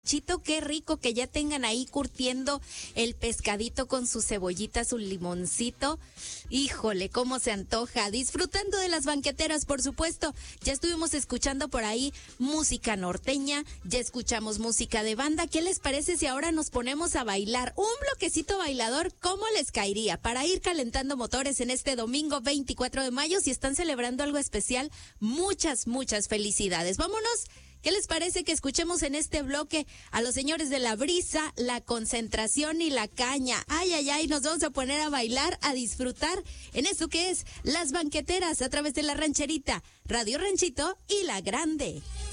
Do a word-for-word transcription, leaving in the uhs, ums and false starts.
Chito, qué rico que ya tengan ahí curtiendo el pescadito con su cebollita, su limoncito. Híjole, cómo se antoja. Disfrutando de las banqueteras, por supuesto. Ya estuvimos escuchando por ahí música norteña, ya escuchamos música de banda. ¿Qué les parece si ahora nos ponemos a bailar? Un bloquecito bailador, ¿cómo les caería? Para ir calentando motores en este domingo veinticuatro de mayo. Si están celebrando algo especial, muchas, muchas felicidades. Vámonos. ¿Qué les parece que escuchemos en este bloque a los señores de La Brisa, La Concentración y La Caña? Ay, ay, ay, nos vamos a poner a bailar, a disfrutar en esto que es Las Banqueteras a través de La Rancherita, Radio Ranchito y La Grande.